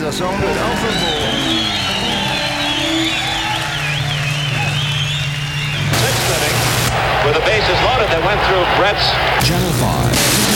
assembled Alpha Ball. Sixth inning, with the bases loaded that went through Brett's Channel 5.